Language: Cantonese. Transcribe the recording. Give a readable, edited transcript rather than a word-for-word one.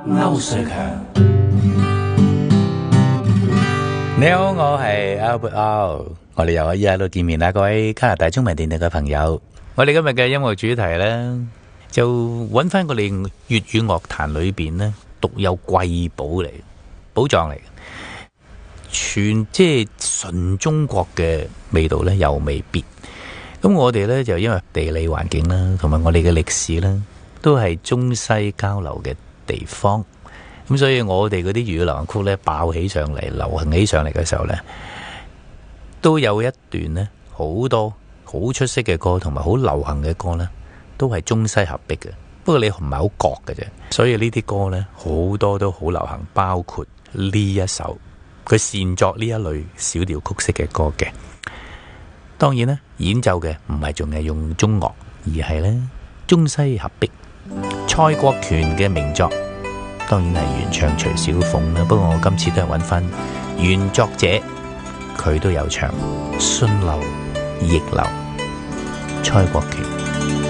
歐瑞強， 你好，我係 Albert O， 我哋又可以喺度見面啦，各位加拿大中文電台嘅朋友。我哋今日嘅音樂主題呢，就揾翻我哋粵語樂壇裏邊呢獨有瑰寶嚟，寶藏嚟，全即係純中國嘅味道呢又未必。咁我哋呢，就因為地理環境啦，同埋我哋嘅歷史啦，都係中西交流嘅地方。咁所以我哋嗰啲粵語流行曲呢，爆起上嚟，流行起上嚟嘅時候呢，都有一段呢好多好出色嘅歌，同埋好流行嘅歌呢，都係中西合璧嘅。不過你唔係好覺嘅啫。所以呢啲歌呢，好多都好流行，包括呢一首佢擅作呢一類小調曲式嘅歌嘅。當然啦，演奏嘅唔係仲係用中樂，而係呢中西合璧。蔡國權嘅名作，當然係原唱徐小鳳啦。不過我今次都係揾翻原作者，佢都有唱，順流逆流，蔡國權。